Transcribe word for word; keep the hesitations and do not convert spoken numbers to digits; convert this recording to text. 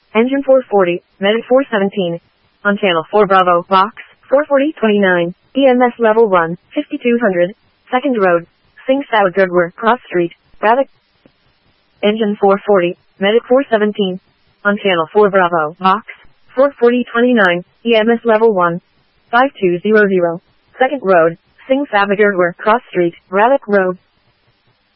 Engine four forty, Medic four seventeen. On channel four Bravo, box, four forty twenty-nine, E M S level one, fifty-two hundred, second road, Singh South Gurdwar, Cross Street, Braddock. Engine four forty, Medic four seventeen. On channel four Bravo, box, four forty twenty-nine, E M S level one, five two zero zero, second road, Singh South Gurdwar, Cross Street, Braddock Road.